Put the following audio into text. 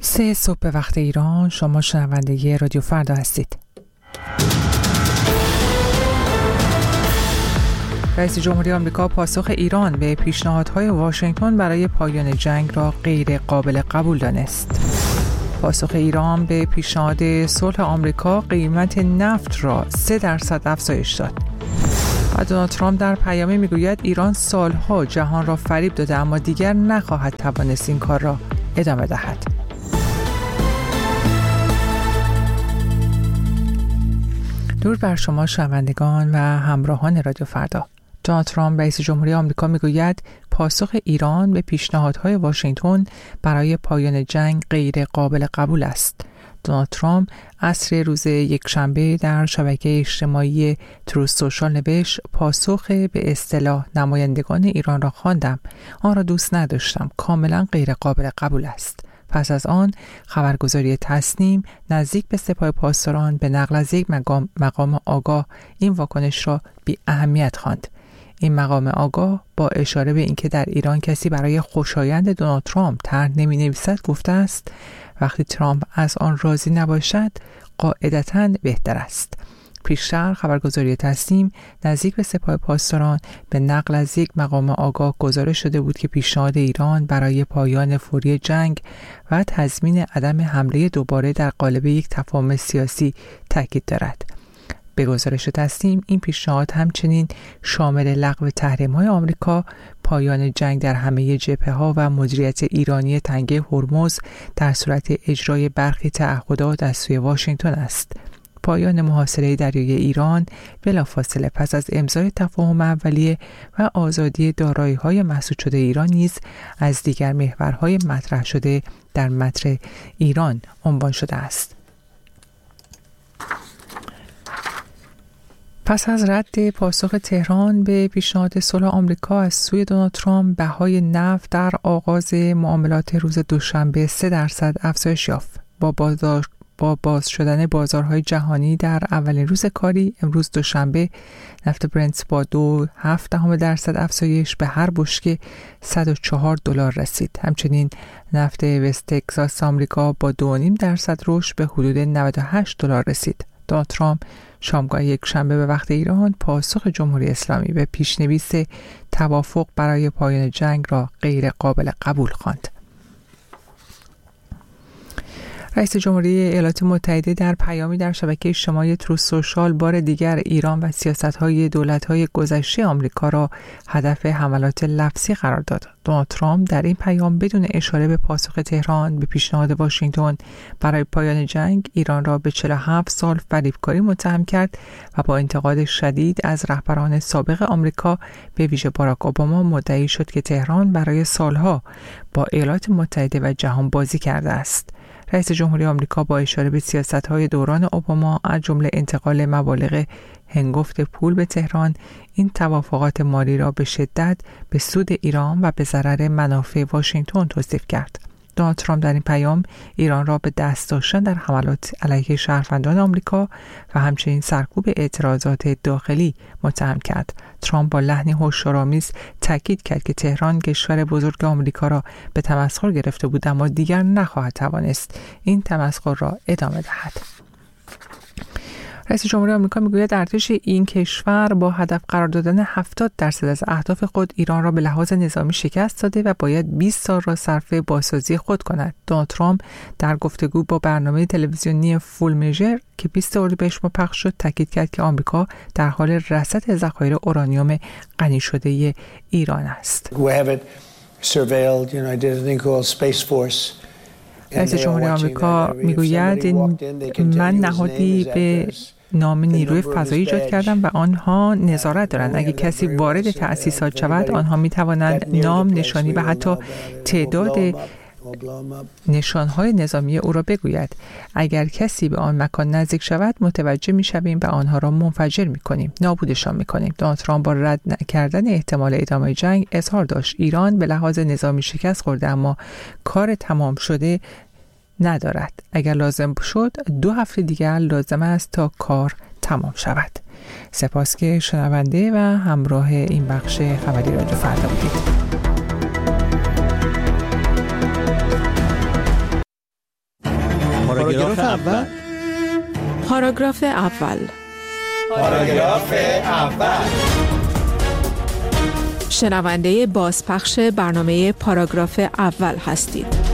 3 صبح به وقت ایران. شما شنونده رادیو فردا هستید. رئیس جمهوری آمریکا پاسخ ایران به پیشنهادهای واشنگتن برای پایان جنگ را غیر قابل قبول دانست. پاسخ ایران به پیشنهاد صلح آمریکا قیمت نفت را 3% افزایش داد. و دونالد ترامپ در پیامی میگوید ایران سالها جهان را فریب داده اما دیگر نخواهد توانست این کار را ادامه دهد. درود بر شما شنوندگان و همراهان رادیو فردا. دونالد ترامپ رئیس جمهوری آمریکا میگوید پاسخ ایران به پیشنهادهای واشنگتن برای پایان جنگ غیر قابل قبول است. دونالد ترامپ عصر روز یکشنبه در شبکه اجتماعی تروث سوشال نوشت پاسخ به اصطلاح نمایندگان ایران را خواندم، آن را دوست نداشتم، کاملا غیر قابل قبول است. پس از آن خبرگزاری تصنیم نزدیک به سپاه پاسداران به نقل از یک مقام آگاه این واکنش را بی اهمیت خواند. این مقام آگاه با اشاره به اینکه در ایران کسی برای خوشایند دونالد ترامپ طرح نمی‌نویسد گفته است وقتی ترامپ از آن راضی نباشد قاعدتاً بهتر است. پیشتر خبرگزاری تصنیم نزدیک به سپاه پاسداران به نقل از یک مقام آگاه گزارش شده بود که پیشنهاد ایران برای پایان فوری جنگ و تضمین عدم حمله دوباره در قالب یک تفاهم سیاسی تاکید دارد. به گزارش تصنیم این پیشنهاد همچنین شامل لغو تحریم‌های آمریکا، پایان جنگ در همه جبهه‌ها و مدیریت ایرانی تنگه هرمز در صورت اجرای برخی تعهدات از سوی واشنگتن است. پایان محاصره دریایی ایران بلافاصله پس از امضای تفاهم اولیه و آزادی دارایی‌های مسدود شده ایران نیز از دیگر محورهای مطرح شده در متن ایران عنوان شده است. پس از رد پاسخ تهران به پیشنهاد صلح آمریکا از سوی دونالد ترامپ، بهای نفت در آغاز معاملات روز دوشنبه 3% افزایش یافت. با باز شدن بازارهای جهانی در اولین روز کاری امروز دوشنبه نفت برنت با 2.7% افزایش به هر بشکه $104 رسید. همچنین نفت وست تگزاس آمریکا با 2.5% رشد به حدود $98 رسید. دونالد ترامپ شامگاه یکشنبه به وقت ایران پاسخ جمهوری اسلامی به پیشنویس توافق برای پایان جنگ را غیر قابل قبول خواند. رئیس جمهوری ایالات متحده در پیامی در شبکه اجتماعی تروث سوشال بار دیگر ایران و سیاست‌های دولت‌های گذشته آمریکا را هدف حملات لفظی قرار داد. دونالد ترامپ در این پیام بدون اشاره به پاسخ تهران به پیشنهاد واشنگتن برای پایان جنگ ایران را به 47 سال فریبکاری متهم کرد و با انتقاد شدید از رهبران سابق آمریکا به ویژه باراک اوباما مدعی شد که تهران برای سالها با ایالات متحده و جهان بازی کرده است. رئیس جمهوری آمریکا با اشاره به سیاست‌های دوران اوباما از جمله انتقال مبالغ هنگفت پول به تهران، این توافقات مالی را به شدت به سود ایران و به ضرر منافع واشنگتن توصیف کرد. دونالد ترامپ در این پیام ایران را به دست داشتن در حملات علیه شهروندان آمریکا و همچنین سرکوب اعتراضات داخلی متهم کرد. ترامپ با لحنی هشدارآمیز تاکید کرد که تهران کشور بزرگ آمریکا را به تمسخر گرفته بود اما دیگر نخواهد توانست این تمسخر را ادامه دهد. رئیس جمهوری آمریکا میگوید ارتش این کشور با هدف قرار دادن 70% از اهداف خود ایران را به لحاظ نظامی شکست داده و باید 20 سال را صرف بازسازی خود کند. دونالد ترامپ در گفتگو با برنامه تلویزیونی فول میجر که 20 اردیبهشت پخش شد تاکید کرد که آمریکا در حال رصد ذخایر اورانیوم غنی شده ایران است. رئیس جمهوری آمریکا میگوید من نهادی به نام نیروی فضایی ایجاد کردم و آنها نظارت دارند. اگه کسی وارد تأسیسات شود آنها می توانند نام، نشانی و حتی تعداد نشانهای نظامی او را بگوید. اگر کسی به آن مکان نزدیک شود متوجه می شویم و آنها را منفجر می کنیم، نابودشان می کنیم. دونالد ترامپ با رد کردن احتمال ادامه جنگ اظهار داشت ایران به لحاظ نظامی شکست خورده اما کار تمام شده ندارد. اگر لازم شد 2 هفته دیگر لازم است تا کار تمام شود. سپاس که شنونده و همراه این بخش خبری رادیو فردا بودید. پاراگراف اول. پاراگراف اول. پاراگراف اول. شنونده بازپخش برنامه پاراگراف اول هستید.